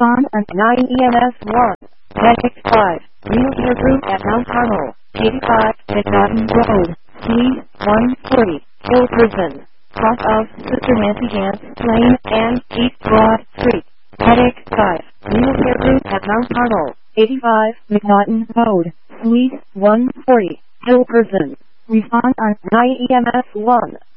Respond on 9 EMS 1. Medic 5. Wheelchair group at Mount Carmel. 85 McNaughton Road. Suite 140. Hill Prison. Cross of Sister Nancy Hance Lane and East Broad Street. Medic 5. Wheelchair group at Mount Carmel. 85 McNaughton Road. Suite 140. Hill Prison. Respond on 9 EMS 1.